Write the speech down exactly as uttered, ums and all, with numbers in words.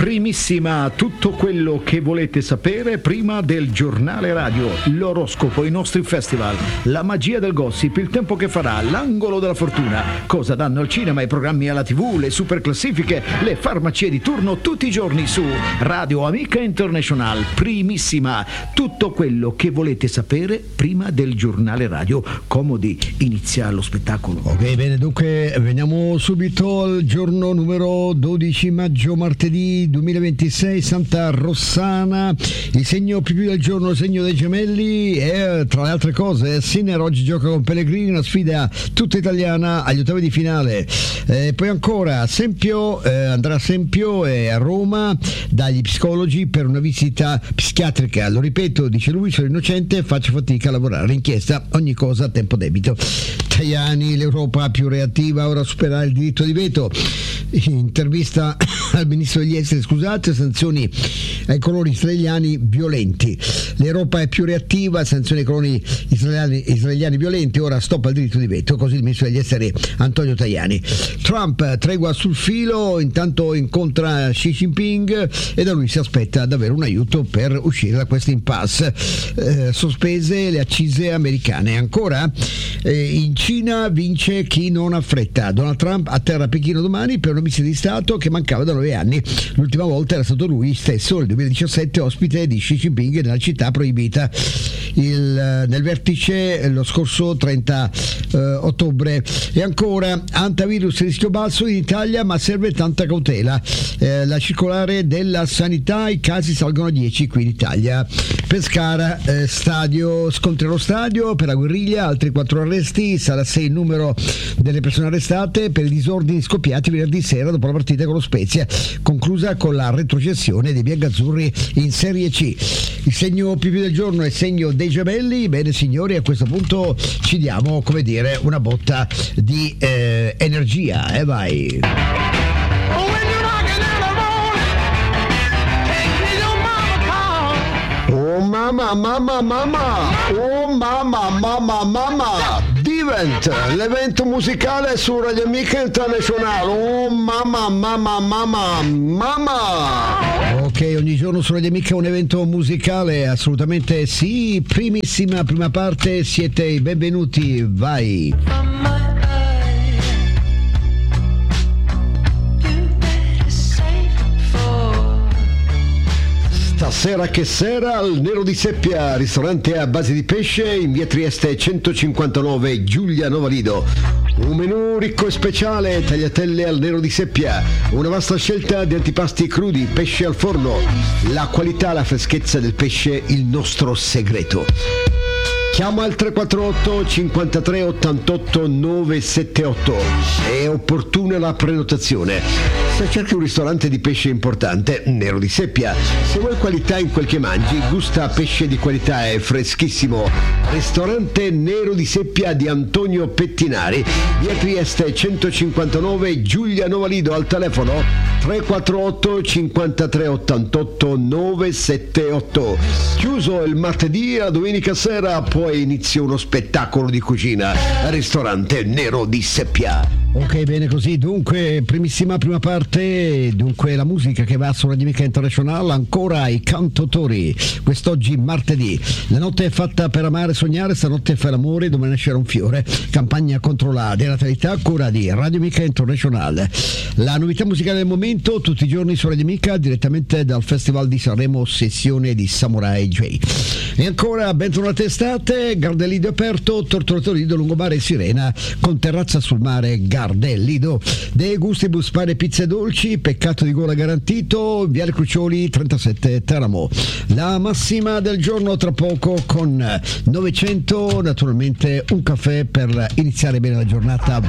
Primissima, tutto quello che volete sapere prima del giornale radio, l'oroscopo, i nostri festival, la magia del gossip, il tempo che farà, l'angolo della fortuna, cosa danno al cinema, i programmi alla tivù, le super classifiche, le farmacie di turno tutti i giorni su Radio Amica International. Primissima, tutto quello che volete sapere prima del giornale radio. Comodi, inizia lo spettacolo. Ok, bene, dunque veniamo subito al giorno numero dodici maggio, martedì duemilaventisei, Santa Rossana. Il segno più più del giorno, il segno dei gemelli, e tra le altre cose Sinner oggi gioca con Pellegrini, una sfida tutta italiana agli ottavi di finale. Eh, poi ancora Sempio, eh, andrà a Sempio e a Roma dagli psicologi per una visita psichiatrica. Lo ripeto, dice lui, sono innocente, faccio fatica a lavorare, l'inchiesta, ogni cosa a tempo debito. Tajani, l'Europa più reattiva, ora superare il diritto di veto. Intervista al ministro degli esteri, scusate, sanzioni ai coloni israeliani violenti. L'Europa è più reattiva, sanzioni ai coloni israeliani, israeliani violenti, ora stop al diritto di veto, così il ministro degli esteri Antonio Tajani. Trump, tregua sul filo, intanto incontra Xi Jinping e da lui si aspetta davvero un aiuto per uscire da questa impasse. Eh, sospese le accise americane. Ancora eh, in Cina vince chi non ha fretta. Donald Trump atterra a Pechino domani per una visita di Stato che mancava da nove anni. L'ultima volta era stato lui stesso nel duemiladiciassette ospite di Xi Jinping nella città proibita il, nel vertice lo scorso trenta eh, ottobre. E ancora antivirus, rischio basso in Italia ma serve tanta cautela. Eh, la circolare della sanità, i casi salgono a dieci qui in Italia. Pescara, eh, stadio, scontri allo stadio per la guerriglia, altri quattro arresti, sarà sei il numero delle persone arrestate per i disordini scoppiati venerdì sera dopo la partita con lo Spezia, conclusa con la retrocessione dei biancazzurri in Serie C. Il segno più più del giorno è il segno dei gemelli. Bene signori, a questo punto ci diamo, come dire, una botta di eh, energia, e eh, vai. Oh mamma, mamma, mamma, oh mamma, mamma, mamma, Divent, l'evento musicale su Radio Amica International. Oh mamma, mamma, mamma, mamma. Ok, ogni giorno su Radio Amica un evento musicale, assolutamente sì. Primissima, prima parte, siete i benvenuti, vai. Stasera che sera al Nero di Seppia, ristorante a base di pesce in via Trieste centocinquantanove, Giulia Novalido. Un menù ricco e speciale, tagliatelle al Nero di Seppia, una vasta scelta di antipasti crudi, pesce al forno, la qualità, la freschezza del pesce, il nostro segreto. Chiama al tre quattro otto cinquantatré ottantotto novecentosettantotto, è opportuna la prenotazione. Se cerchi un ristorante di pesce importante, Nero di Seppia. Se vuoi qualità in quel che mangi, gusta pesce di qualità e freschissimo. Ristorante Nero di Seppia di Antonio Pettinari, via Trieste centocinquantanove, Giulia Novalido, al telefono tre quattro otto cinquantatré ottantotto novecentosettantotto. Chiuso il martedì, a domenica sera poi inizia uno spettacolo di cucina al ristorante Nero di Seppia. Ok, bene così, dunque primissima prima parte, dunque la musica che va su Radio Amica International, ancora i cantautori, quest'oggi martedì. La notte è fatta per amare e sognare, stanotte fa l'amore, domani nascerà un fiore, campagna contro la denatalità, cura di Radio Amica International. La novità musicale del momento, tutti i giorni su Radio Amica, direttamente dal Festival di Sanremo, sessione di Samurai J. E ancora, bentornate estate, Gardellido aperto, Tortolotolido, Lungomare e Sirena, con terrazza sul mare, Gardellido. De gustibus pane, pizze dolci, peccato di gola garantito, Viale Crucioli trentasette Teramo. La massima del giorno tra poco con novecento, naturalmente un caffè per iniziare bene la giornata.